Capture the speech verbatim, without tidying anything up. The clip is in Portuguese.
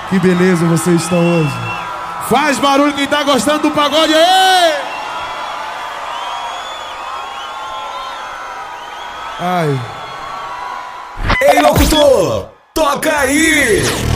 Que beleza vocês estão hoje. Faz barulho quem tá gostando do pagode aí! Ai. Ei, locutor, toca aí!